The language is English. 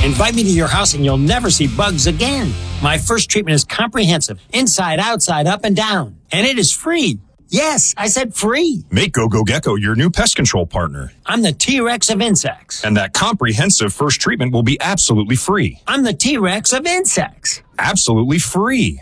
Invite me to your house and you'll never see bugs again. My first treatment is comprehensive, inside, outside, up, and down. And it is free. Yes, I said free. Make GoGo Gecko your new pest control partner. I'm the T-Rex of insects. And that comprehensive first treatment will be absolutely free. I'm the T-Rex of insects. Absolutely free.